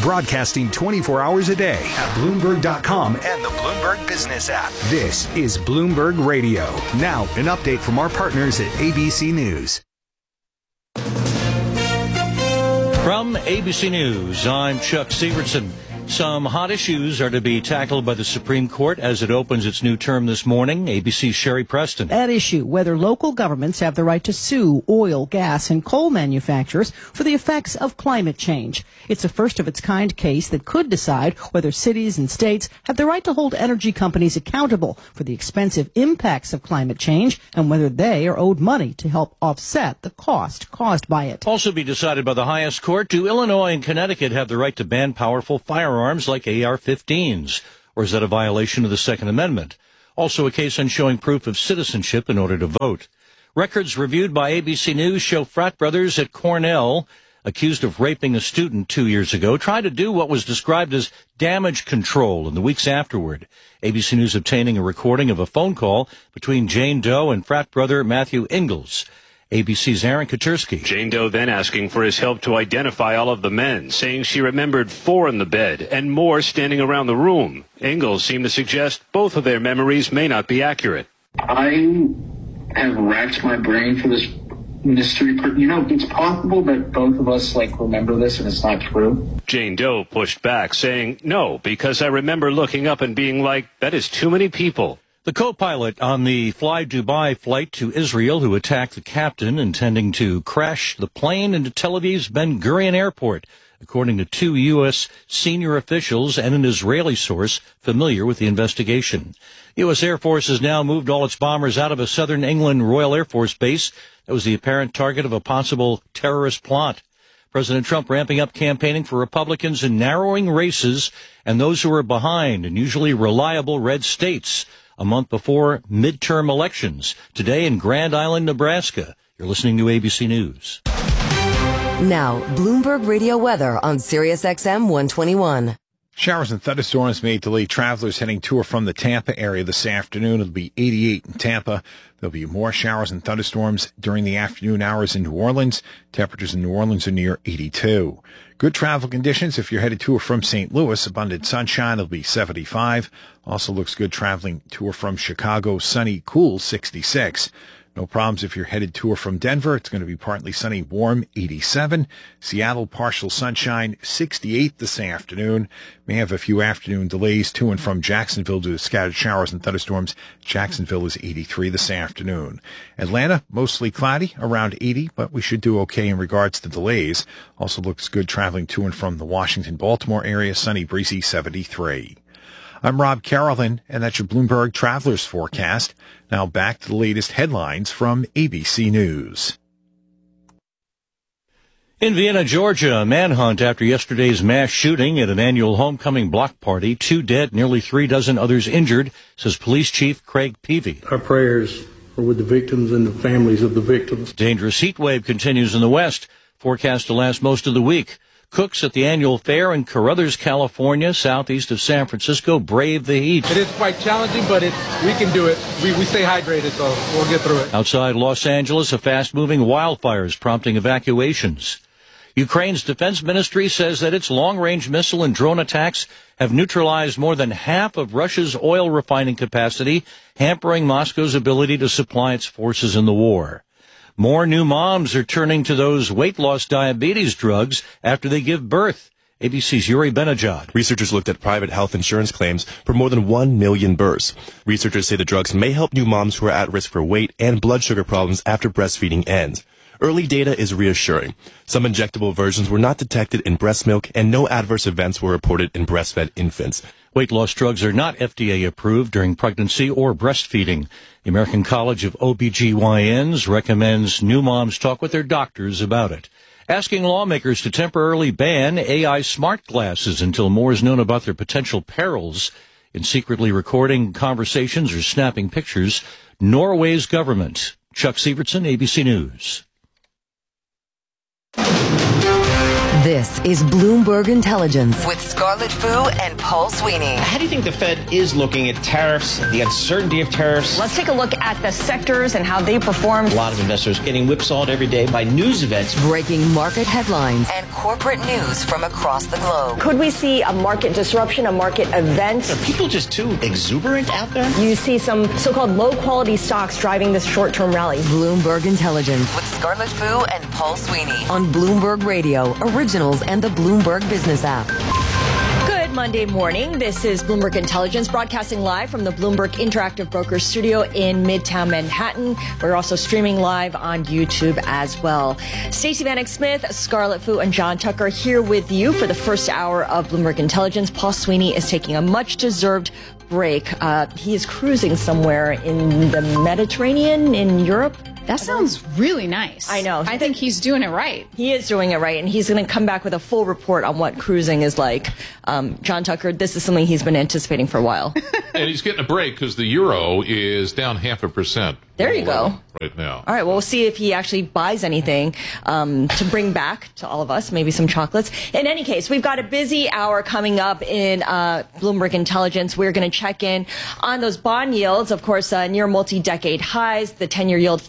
Broadcasting 24 hours a day at Bloomberg.com and the Bloomberg Business app. This is Bloomberg Radio. Now, an update from our partners at ABC News. From ABC News, I'm Chuck Severson. Some hot issues are to be tackled by the Supreme Court as it opens its new term this morning. ABC's Sherry Preston. That issue, whether local governments have the right to sue oil, gas, and coal manufacturers for the effects of climate change. It's a first-of-its-kind case that could decide whether cities and states have the right to hold energy companies accountable for the expensive impacts of climate change and whether they are owed money to help offset the cost caused by it. Also be decided by the highest court, do Illinois and Connecticut have the right to ban powerful firearms like AR-15s, or is that a violation of the Second Amendment? Also a case on showing proof of citizenship in order to vote. Records reviewed by ABC News show frat brothers at Cornell, accused of raping a student 2 years ago, tried to do what was described as damage control in the weeks afterward. ABC News obtaining a recording of a phone call between Jane Doe and frat brother Matthew Ingalls. ABC's Aaron Katursky. Jane Doe then asking for his help to identify all of the men, saying she remembered 4 in the bed and more standing around the room. Ingalls seemed to suggest both of their memories may not be accurate. I have racked my brain for this mystery. You know, it's possible that both of us, remember this and it's not true. Jane Doe pushed back, saying, no, because I remember looking up and being like, that is too many people. The co-pilot on the Fly Dubai flight to Israel who attacked the captain intending to crash the plane into Tel Aviv's Ben Gurion Airport, according to 2 U.S. senior officials and an Israeli source familiar with the investigation. The U.S. Air Force has now moved all its bombers out of a southern England Royal Air Force base that was the apparent target of a possible terrorist plot. President Trump ramping up campaigning for Republicans in narrowing races and those who are behind in usually reliable red states a month before midterm elections. Today in Grand Island, Nebraska. You're listening to ABC News. Now, Bloomberg Radio weather on Sirius XM 121. Showers and thunderstorms may delay travelers heading to or from the Tampa area this afternoon. It'll be 88 in Tampa. There'll be more showers and thunderstorms during the afternoon hours in New Orleans. Temperatures in New Orleans are near 82. Good travel conditions if you're headed to or from St. Louis. Abundant sunshine. It'll be 75. Also looks good traveling to or from Chicago. Sunny, cool, 66. No problems if you're headed to or from Denver. It's going to be partly sunny, warm, 87. Seattle, partial sunshine, 68 this afternoon. May have a few afternoon delays to and from Jacksonville due to scattered showers and thunderstorms. Jacksonville is 83 this afternoon. Atlanta, mostly cloudy, around 80, but we should do okay in regards to delays. Also looks good traveling to and from the Washington-Baltimore area. Sunny, breezy, 73. I'm Rob Carolyn, and that's your Bloomberg Travelers Forecast. Now back to the latest headlines from ABC News. In Vienna, Georgia, a manhunt after yesterday's mass shooting at an annual homecoming block party. 2 dead, nearly 3 dozen others injured, says Police Chief Craig Peavy. Our prayers are with the victims and the families of the victims. Dangerous heat wave continues in the west, forecast to last most of the week. Cooks at the annual fair in Carruthers, California, southeast of San Francisco, brave the heat. It is quite challenging, but we can do it. We stay hydrated, so we'll get through it. Outside Los Angeles, a fast-moving wildfire is prompting evacuations. Ukraine's defense ministry says that its long-range missile and drone attacks have neutralized more than half of Russia's oil refining capacity, hampering Moscow's ability to supply its forces in the war. More new moms are turning to those weight loss diabetes drugs after they give birth. ABC's Yuri Benajad. Researchers looked at private health insurance claims for more than 1 million births. Researchers say the drugs may help new moms who are at risk for weight and blood sugar problems after breastfeeding ends. Early data is reassuring. Some injectable versions were not detected in breast milk, and no adverse events were reported in breastfed infants. Weight loss drugs are not FDA approved during pregnancy or breastfeeding. The American College of OBGYNs recommends new moms talk with their doctors about it. Asking lawmakers to temporarily ban AI smart glasses until more is known about their potential perils in secretly recording conversations or snapping pictures. Norway's government. Chuck Severson, ABC News. This is Bloomberg Intelligence with Scarlett Fu and Paul Sweeney. How do you think the Fed is looking at tariffs, the uncertainty of tariffs? Let's take a look at the sectors and how they performed. A lot of investors getting whipsawed every day by news events. Breaking market headlines and corporate news from across the globe. Could we see a market disruption, a market event? Are people just too exuberant out there? You see some so-called low-quality stocks driving this short-term rally. Bloomberg Intelligence with Scarlett Fu and Paul Sweeney on Bloomberg Radio, Originals, and the Bloomberg Business app. Good Monday morning. This is Bloomberg Intelligence, broadcasting live from the Bloomberg Interactive Brokers studio in Midtown Manhattan. We're also streaming live on YouTube as well. Stacey Vanek Smith, Scarlett Fu, and John Tucker here with you for the first hour of Bloomberg Intelligence. Paul Sweeney is taking a much-deserved break. He is cruising somewhere in the Mediterranean in Europe. That sounds really nice. I know. I think he's doing it right. He is doing it right, and he's going to come back with a full report on what cruising is like. John Tucker, this is something he's been anticipating for a while. And he's getting a break because the euro is down 0.5%. There you go. Right now. All right, well, we'll see if he actually buys anything to bring back to all of us, maybe some chocolates. In any case, we've got a busy hour coming up in Bloomberg Intelligence. We're going to check in on those bond yields, of course, near multi-decade highs. The 10-year yield,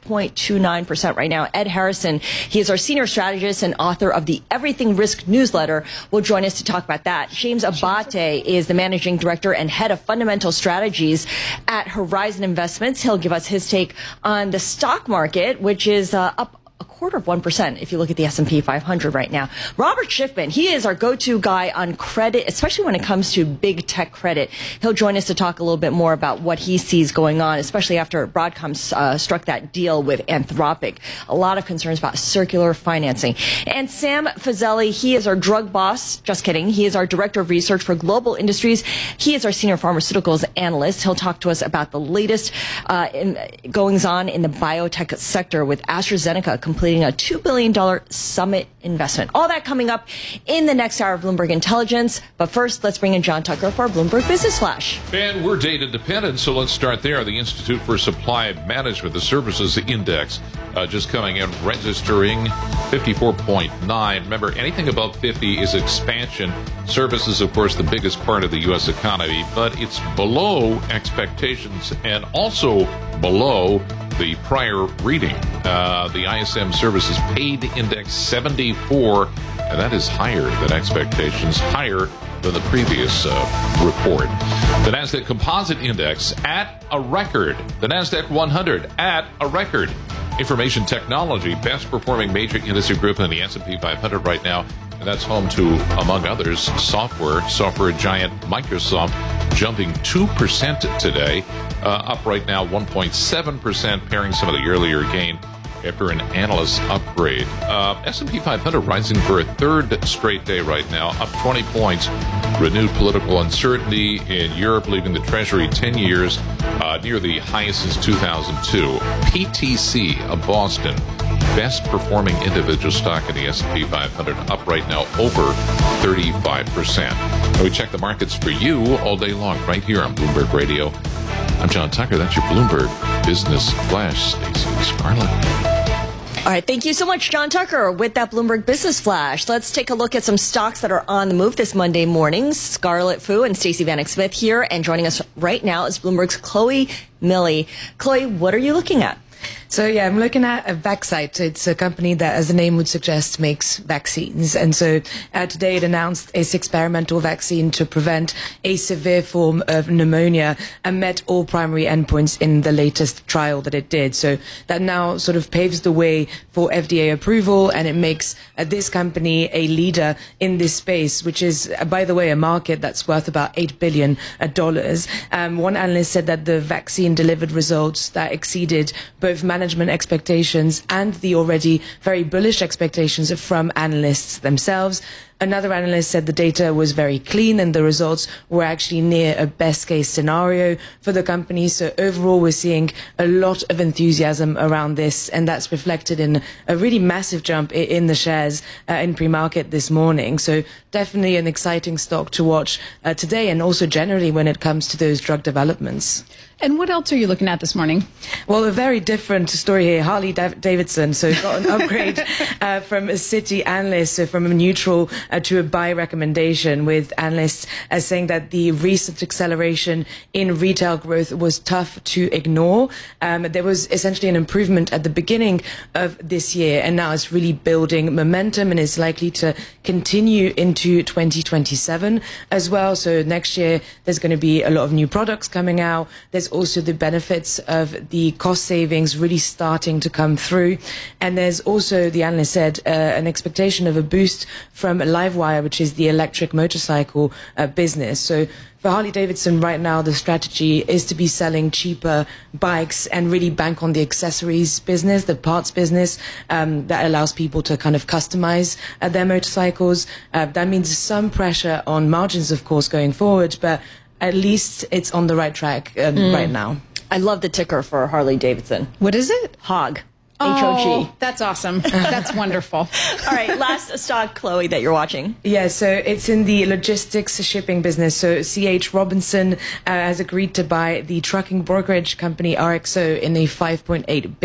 5.29% right now. Ed Harrison, he is our senior strategist and author of the Everything Risk newsletter, will join us to talk about that. James Abate is the managing director and head of fundamental strategies at Horizon Investments. He'll give us his take on the stock market, which is up 0.25% if you look at the S&P 500 right now. Robert Schiffman, he is our go-to guy on credit, especially when it comes to big tech credit. He'll join us to talk a little bit more about what he sees going on, especially after Broadcom struck that deal with Anthropic. A lot of concerns about circular financing. And Sam Fazeli, he is our drug boss. Just kidding. He is our director of research for global industries. He is our senior pharmaceuticals analyst. He'll talk to us about the latest goings-on in the biotech sector with AstraZeneca completing a $2 billion summit investment. All that coming up in the next hour of Bloomberg Intelligence. But first, let's bring in John Tucker for our Bloomberg Business Flash. And we're data dependent, so let's start there. The Institute for Supply Management, the Services Index, just coming in, registering 54.9. Remember, anything above 50 is expansion. Services, of course, the biggest part of the U.S. economy, but it's below expectations and also below the prior reading. The ISM Services Paid Index 74, and that is higher than expectations, higher than the previous report. The NASDAQ Composite Index at a record. The NASDAQ 100 at a record. Information technology, best performing major industry group in the S&P 500 right now. And that's home to, among others, software giant Microsoft jumping 2% today, up right now 1.7%, pairing some of the earlier gain after an analyst upgrade. S&P 500 rising for a third straight day right now, up 20 points. Renewed political uncertainty in Europe, leaving the Treasury 10 years near the highest since 2002. PTC of Boston, best performing individual stock in the S&P 500, up right now over 35%. And we check the markets for you all day long right here on Bloomberg Radio. I'm John Tucker. That's your Bloomberg Business Flash. Stacey Scarlett. All right. Thank you so much, John Tucker, with that Bloomberg Business Flash. Let's take a look at some stocks that are on the move this Monday morning. Scarlett Fu and Stacey Vanek Smith here, and joining us right now is Bloomberg's Chloe Milley. Chloe, what are you looking at? So, yeah, I'm looking at Vaxcyte. It's a company that, as the name would suggest, makes vaccines. And so today it announced its experimental vaccine to prevent a severe form of pneumonia and met all primary endpoints in the latest trial that it did. So that now sort of paves the way for FDA approval, and it makes this company a leader in this space, which is, by the way, a market that's worth about $8 billion. One analyst said that the vaccine delivered results that exceeded both management expectations and the already very bullish expectations from analysts themselves. Another analyst said the data was very clean and the results were actually near a best case scenario for the company. So overall, we're seeing a lot of enthusiasm around this, and that's reflected in a really massive jump in the shares in pre-market this morning. So definitely an exciting stock to watch today, and also generally when it comes to those drug developments. And what else are you looking at this morning? Well, a very different story here. Harley Davidson. So got an upgrade from a Citi analyst, so from a neutral to a buy recommendation, with analysts saying that the recent acceleration in retail growth was tough to ignore. There was essentially an improvement at the beginning of this year, and now it's really building momentum and is likely to continue into 2027 as well. So next year, there's going to be a lot of new products coming out. There's also the benefits of the cost savings really starting to come through. And there's also, the analyst said, an expectation of a boost from Livewire, which is the electric motorcycle business. So for Harley-Davidson right now, the strategy is to be selling cheaper bikes and really bank on the accessories business, the parts business, that allows people to kind of customize their motorcycles. That means some pressure on margins, of course, going forward, but at least it's on the right track right now. I love the ticker for Harley-Davidson. What is it? HOG. Oh, HOG. that's awesome. That's wonderful. All right, last stock, Chloe, that you're watching. Yeah, so it's in the logistics shipping business. So C.H. Robinson has agreed to buy the trucking brokerage company RXO in a $5.8 billion